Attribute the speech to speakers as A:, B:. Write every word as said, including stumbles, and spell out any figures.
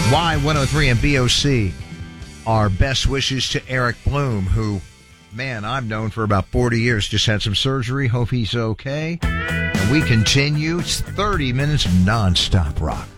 A: Y one oh three and B O C. Our best wishes to Eric Bloom, who, man, I've known for about forty years, just had some surgery. Hope he's okay. And we continue. It's thirty minutes of nonstop rock.